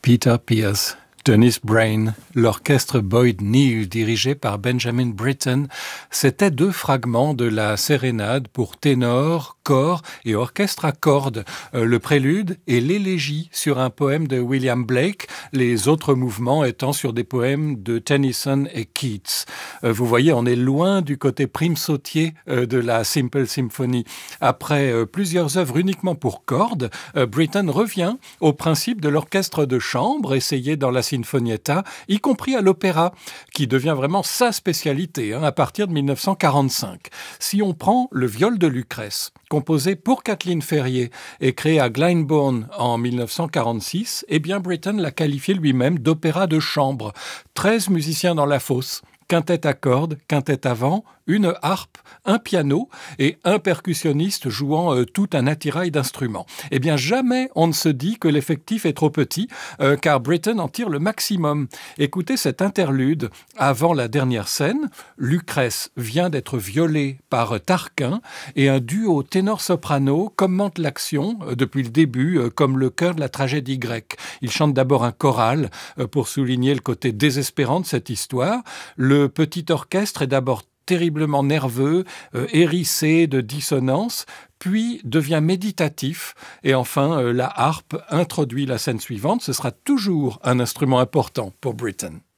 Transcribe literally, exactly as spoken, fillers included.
Peter Pierce, Dennis Brain, l'orchestre Boyd Neal dirigé par Benjamin Britten, c'était deux fragments de la sérénade pour ténor, cor et orchestre à cordes, euh, le prélude et l'élégie sur un poème de William Blake, les autres mouvements étant sur des poèmes de Tennyson et Keats. Euh, vous voyez, on est loin du côté prime-sautier euh, de la Simple Symphony. Après euh, plusieurs œuvres uniquement pour cordes, euh, Britten revient au principe de l'orchestre de chambre essayé dans la Sinfonietta, y compris à l'opéra, qui devient vraiment sa spécialité hein, à partir de dix-neuf cent quarante-cinq. Si on prend le viol de Lucrèce, composé pour Kathleen Ferrier et créé à Glyndebourne en dix-neuf cent quarante-six, eh bien Britten l'a qualifié lui-même d'opéra de chambre. treize musiciens dans la fosse, quintette à cordes, quintette à vent, une harpe, un piano et un percussionniste jouant euh, tout un attirail d'instruments. Eh bien, jamais on ne se dit que l'effectif est trop petit, euh, car Britten en tire le maximum. Écoutez cet interlude avant la dernière scène. Lucrèce vient d'être violée par Tarquin et un duo ténor-soprano commente l'action euh, depuis le début euh, comme le cœur de la tragédie grecque. Ils chantent d'abord un choral euh, pour souligner le côté désespérant de cette histoire. Le petit orchestre est d'abord terriblement nerveux, euh, hérissé de dissonances, puis devient méditatif, et enfin euh, la harpe introduit la scène suivante. Ce sera toujours un instrument important pour Britten.